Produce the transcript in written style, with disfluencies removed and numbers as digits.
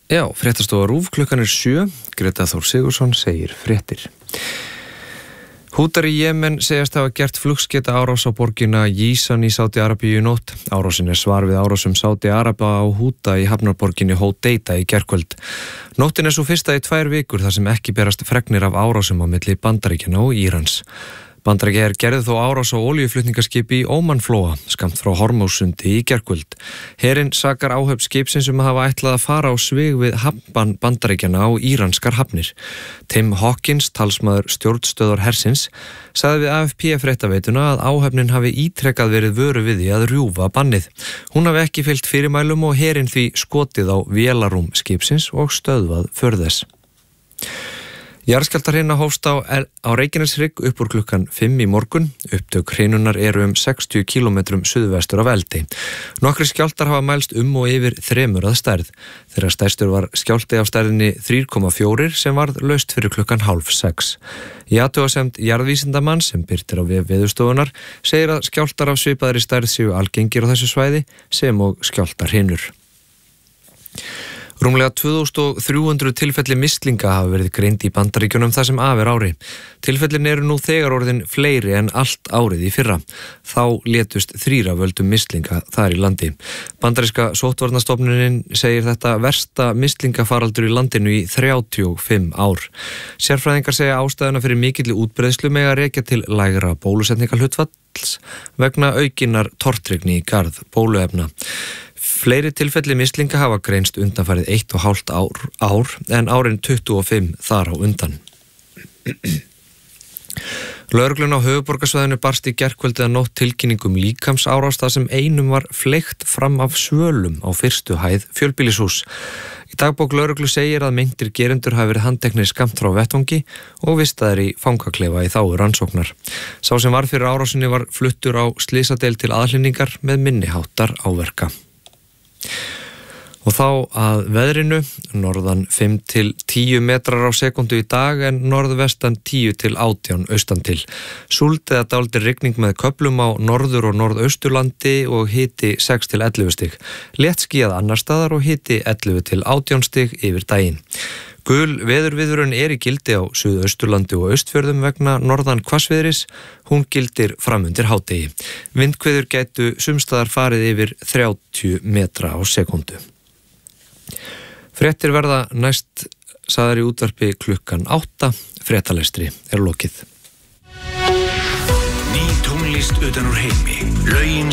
Já, fréttastofa RÚV, klukkan 7. Greta Þór Sigurðsson segir fréttir. Hútar í Jemen segjast hafa gert flugskeyta árás á borgina Jísan í Sádi-Arabíu í nótt. Árásin svar við árásum Sádi-Araba á Húta í hafnarborginni Hódeida í gærkvöld. Nóttin svo fyrsta í 2 vikur þar sem ekki berast fregnir af árásum á milli Bandaríkjanna og Írans. Bandaríkjaher gerði þó árás á olíuflutningaskipi í Ómanflóa, skammt frá Hormússundi í gærkvöld. Herinn sakar áhöfn skipsins að hafa ætlað að fara á svig við hafnbann Bandaríkjanna á íranskar hafnir. Tim Hawkins, talsmaður stjórnstöðvar hersins, sagði við AFP-fréttaveituna að áhöfnin hafi ítrekkað verið vöru við því að rjúfa bannið. Hún hafi ekki fylgt fyrirmælum og herinn því skotið á vélarúm skipsins og stöðvað för þess. Jarðskjálftahrina hófst á Reykjaneshrygg upp úr klukkan 5 í morgun. Upptök hrinunar eru 60 km suðvestur af Eldi. Nokkrir skjálftar hafa mælst og yfir 3 að stærð. Þeirra stærstur var skjálfti af stærðinni 3,4 sem varð laust fyrir klukkan 5:30. Í athugasemd jarðvísindamann sem birtir á vef Veðurstofunnar segir að skjálftar af svipaðri stærð séu algengir á þessu svæði sem og skjálftarhinur. Rúmlega 2300 tilfelli mislinga hafa verið greind í Bandaríkjunum það sem af ári. Tilfellin eru nú þegar orðin fleiri en allt árið í fyrra. Þá létust 3 af völdum mislinga þar í landi. Bandaríska sóttvarnastofnunin segir þetta versta mislingafaraldur í landinu í 35 ár. Sérfræðingar segja ástæðuna fyrir mikilli útbreiðslu mega rekja til lægra bólusetningarhlutfalls vegna aukinnar tortryggni í garð bóluefna. Fleiri tilfelli mislinga hafa greinst undanfarið 1,5 ár en árin 25 þar á undan. Lögreglun á höfuðborgarsvæðinu barst í gærkvöldið að nótt tilkynningum líkamsárás þar sem einum var fleygt fram af svölum á fyrstu hæð fjölbýlishús. Í dagbók lögreglu segir að meintir gerendur hafi verið handteknir skammt frá vettvangi og vistaðir í fangaklefa í þágu rannsóknar. Sá sem var fyrir árásinni var fluttur á slysadeild til aðhlynningar með minniháttar áverka. Og þá að veðrinu, norðan 5 til 10 metrar á sekundu í dag en norðvestan 10 til 18 austan til. Súld eða dálítil rigning með köflum á norður- og norðausturlandi og hiti 6 til 11 stig. Léttskýjað annar staðar og hiti 11 til 18 stig yfir daginn. Gul veðurviðvörun í gildi á Suðausturlandi og Austfjörðum vegna norðan hvassviðris. Hún gildir framundir hádegi. Vindhviður gætu sumstaðar farið yfir 30 metra á sekundu. Fréttir verða næst sagðar í útvarpi klukkan 8. Fréttalestri lokið. Ný tónlist utan úr heimi. Lögin